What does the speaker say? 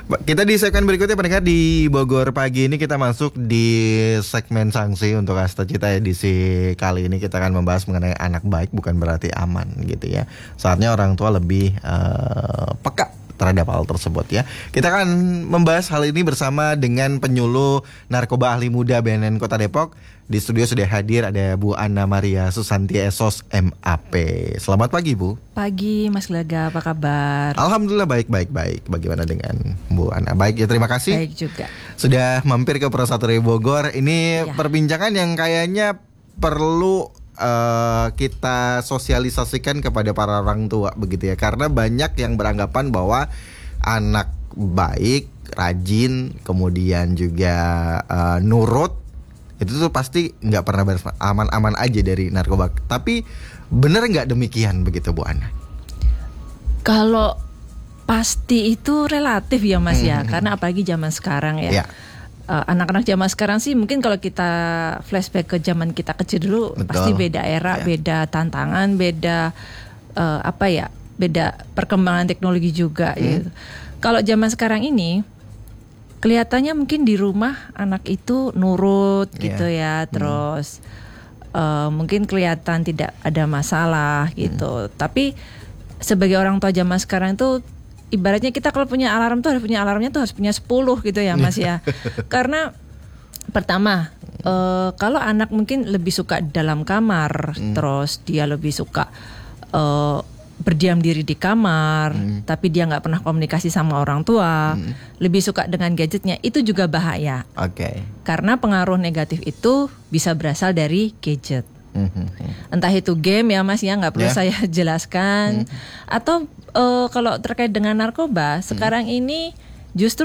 Kita di segmen berikutnya pendengar di Bogor Pagi ini kita masuk di segmen sanksi untuk Asta Cita edisi kali ini. Kita akan membahas mengenai anak baik bukan berarti aman gitu ya. Saatnya orang tua lebih peka terhadap hal tersebut ya. Kita akan membahas hal ini bersama dengan penyuluh narkoba ahli muda BNN Kota Depok. Di studio sudah hadir ada Bu Anna Maria Susanti SOS MAP. Selamat pagi Bu. Pagi Mas Glaga, apa kabar? Alhamdulillah baik. Bagaimana dengan Bu Anna? Baik ya, terima kasih. Baik juga. Sudah mampir ke Prosaturi Bogor. Ini perbincangan yang kayaknya perlu kita sosialisasikan kepada para orang tua begitu ya. Karena banyak yang beranggapan bahwa anak baik, rajin, kemudian juga nurut, itu tuh pasti nggak pernah aman-aman aja dari narkoba. Tapi bener nggak demikian begitu Bu Ana? Kalau pasti itu relatif ya Mas ya, karena apalagi zaman sekarang ya. Anak-anak zaman sekarang sih mungkin kalau kita flashback ke zaman kita kecil dulu, pasti beda era, beda tantangan, beda beda perkembangan teknologi juga gitu. Kalau zaman sekarang ini kelihatannya mungkin di rumah anak itu nurut gitu ya, terus mungkin kelihatan tidak ada masalah gitu. Tapi sebagai orang tua zaman sekarang tuh ibaratnya kita kalau punya alarm tuh harus punya alarmnya tuh harus punya 10 gitu ya Mas ya. Karena pertama kalau anak mungkin lebih suka dalam kamar, terus dia lebih suka berdiam diri di kamar, tapi dia nggak pernah komunikasi sama orang tua, lebih suka dengan gadgetnya, itu juga bahaya. Karena pengaruh negatif itu bisa berasal dari gadget. Entah itu game ya Mas ya, nggak perlu saya jelaskan. Atau kalau terkait dengan narkoba, sekarang ini justru